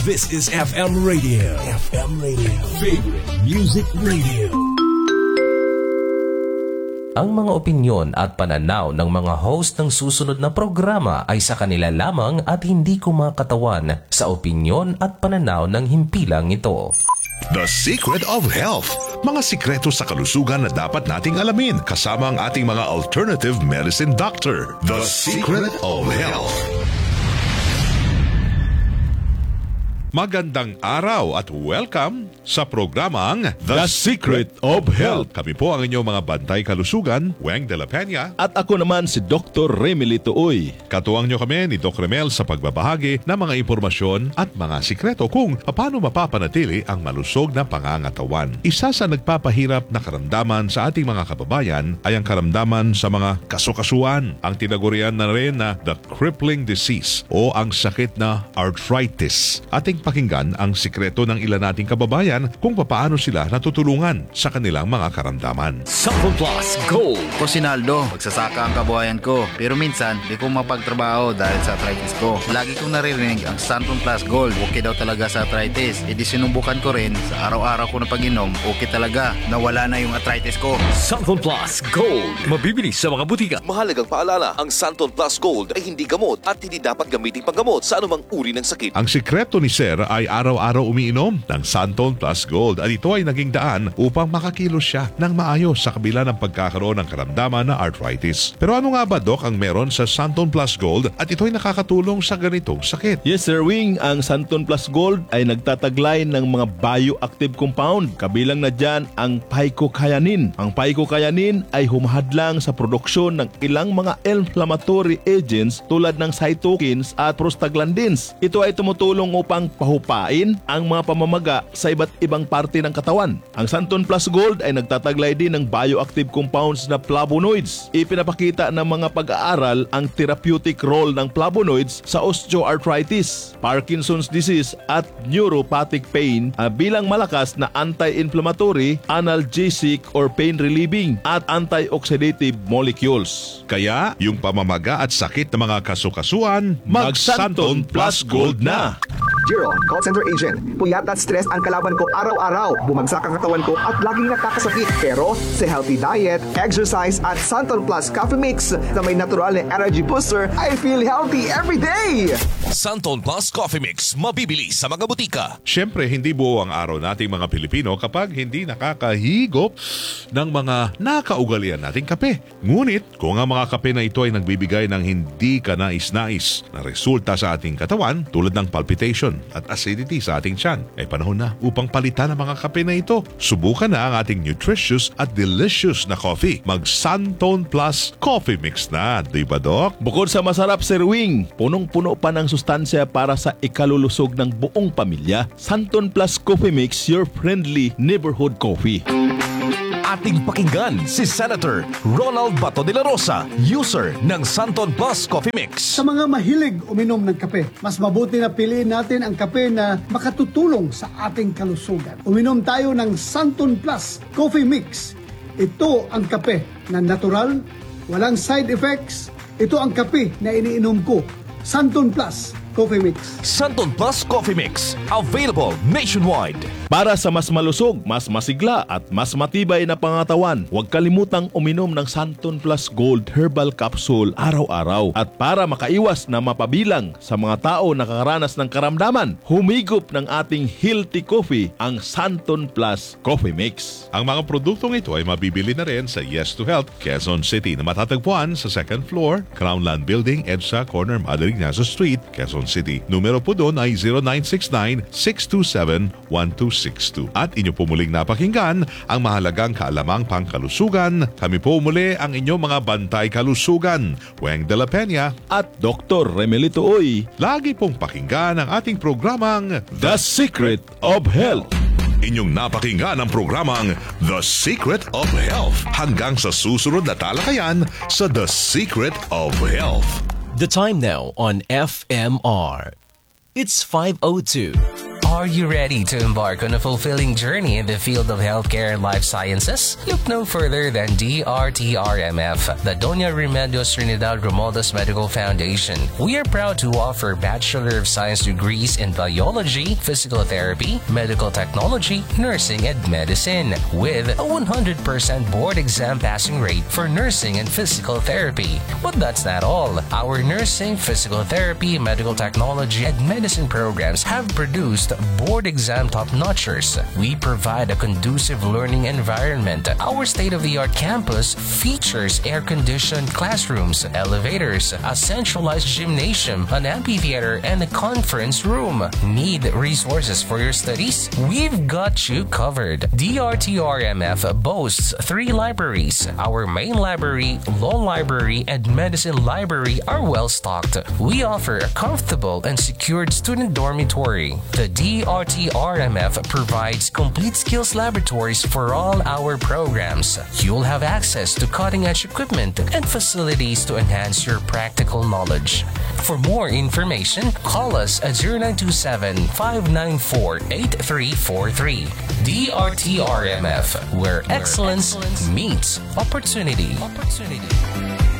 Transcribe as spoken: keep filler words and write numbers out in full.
This is F M Radio. F M Radio. Favorite Music Radio. Ang mga opinyon at pananaw ng mga host ng susunod na programa ay sa kanila lamang at hindi kumakatawan sa opinyon at pananaw ng himpilang ito. The Secret of Health. Mga sikreto sa kalusugan na dapat nating alamin kasama ang ating mga alternative medicine doctor. The Secret of Health. Magandang araw at welcome sa programang The Secret of Health. Kami po ang inyong mga bantay kalusugan, Weng de la Peña. At ako naman si Doctor Remily Tuoy. Katuwang nyo kami ni Doc Remel sa pagbabahagi ng mga impormasyon at mga sikreto kung paano mapapanatili ang malusog na pangangatawan. Isa sa nagpapahirap na karamdaman sa ating mga kababayan ay ang karamdaman sa mga kasukasuan. Ang tinagurian na rin na the crippling disease o ang sakit na arthritis. Ating pakinggan ang sikreto ng ilan nating kababayan kung paano sila natutulungan sa kanilang mga karamdaman. Sample Plus Gold. Ko Sinaldo, magsasaka ang kabuhayan ko. Pero minsan, di ko mapagtrabaho dahil sa arthritis ko. Lagi kong naririnig ang Santon Plus Gold. Okay daw talaga sa arthritis. E di sinubukan ko rin sa araw-araw ko na pag-inom. Okay talaga. Nawala na yung arthritis ko. Sample Plus Gold. Mabibili sa mga butika. Mahalagang paalala, ang Santon Plus Gold ay hindi gamot at hindi dapat gamitin panggamot sa anumang uri ng sakit. Ang sikreto ni Sir ay araw-araw umiinom ng Santon Plus Gold at ito ay naging daan upang makakilos siya ng maayos sa kabila ng pagkakaroon ng karamdaman na arthritis. Pero ano nga ba, Doc, ang meron sa Santon Plus Gold at ito ay nakakatulong sa ganitong sakit? Yes, Sir Wing, ang Santon Plus Gold ay nagtataglay ng mga bioactive compound. Kabilang na dyan ang picocayanin. Ang picocayanin ay humahadlang sa produksyon ng ilang mga inflammatory agents tulad ng cytokines at prostaglandins. Ito ay tumutulong upang pahupain ang mga pamamaga sa iba't ibang parte ng katawan. Ang Santon Plus Gold ay nagtataglay din ng bioactive compounds na flavonoids. Ipinapakita ng mga pag-aaral ang therapeutic role ng flavonoids sa osteoarthritis, Parkinson's disease at neuropathic pain uh, bilang malakas na anti-inflammatory, analgesic or pain relieving at antioxidative molecules. Kaya, yung pamamaga at sakit ng mga kasukasuan, mag-Santon Plus Gold na! Jiro, call center agent. Puyat at stress ang kalaban ko araw-araw. Bumagsak ang katawan ko at laging nakakasakit. Pero sa healthy diet, exercise at Santon Plus Coffee Mix na may natural na energy booster, I feel healthy every day! Santon Plus Coffee Mix. Mabibili sa mga butika. Siyempre, hindi buo ang araw nating mga Pilipino kapag hindi nakakahigop ng mga nakaugalian nating kape. Ngunit, kung ang mga kape na ito ay nagbibigay ng hindi ka nais-nais na resulta sa ating katawan tulad ng palpitation at acidity sa ating tiyan, ay panahon na upang palitan ang mga kape na ito. Subukan na ang ating nutritious at delicious na coffee. Mag-Santon Plus Coffee Mix na, di ba, Doc? Bukod sa masarap, Sir Wing, punong-puno pa ng sustansya para sa ikalulusog ng buong pamilya. Santon Plus Coffee Mix, your friendly neighborhood coffee. Ating pakinggan si Senator Ronald Bato de la Rosa, user ng Santon Plus Coffee Mix. Sa mga mahilig uminom ng kape, mas mabuti na piliin natin ang kape na makatutulong sa ating kalusugan. Uminom tayo ng Santon Plus Coffee Mix. Ito ang kape na natural, walang side effects. Ito ang kape na iniinom ko. Santon Plus Coffee Mix. Santon Plus Coffee Mix. Available nationwide. Para sa mas malusog, mas masigla at mas matibay na pangatawan, huwag kalimutang uminom ng Santon Plus Gold Herbal Capsule araw-araw. At para makaiwas na mapabilang sa mga tao na nakakaranas ng karamdaman, humigop ng ating healthy coffee, ang Santon Plus Coffee Mix. Ang mga produktong ito ay mabibili na rin sa Yes to Health, Quezon City na matatagpuan sa second floor, Crownland Building, EDSA, corner Madre Ignacio Street, Quezon City. Numero po doon ay zero nine six nine, six two seven, one two six two. At inyo po muling napakinggan ang mahalagang kaalamang pangkalusugan. Kami po muli ang inyong mga bantay kalusugan, Weng de la Peña at Doctor Remely Tuoy. Lagi pong pakinggan ang ating programang The Secret of Health. Inyong napakinggan ang programang The Secret of Health. Hanggang sa susunod na talakayan sa The Secret of Health. The time now on F M R. It's five oh two. Are you ready to embark on a fulfilling journey in the field of healthcare and life sciences? Look no further than D R T R M F, the Doña Remedios Trinidad Romualdez Medical Foundation. We are proud to offer Bachelor of Science degrees in Biology, Physical Therapy, Medical Technology, Nursing, and Medicine, with a one hundred percent board exam passing rate for nursing and physical therapy. But that's not all. Our nursing, physical therapy, medical technology, and medicine programs have produced board exam top-notchers. We provide a conducive learning environment. Our state-of-the-art campus features air-conditioned classrooms, elevators, a centralized gymnasium, an amphitheater, and a conference room. Need resources for your studies? We've got you covered. D R T R M F boasts three libraries. Our main library, law library, and medicine library are well stocked. We offer a comfortable and secured student dormitory. The D R T R M F provides complete skills laboratories for all our programs. You'll have access to cutting-edge equipment and facilities to enhance your practical knowledge. For more information, call us at zero nine two seven, five nine four, eight three four three. D R T R M F, where excellence meets opportunity. Opportunity.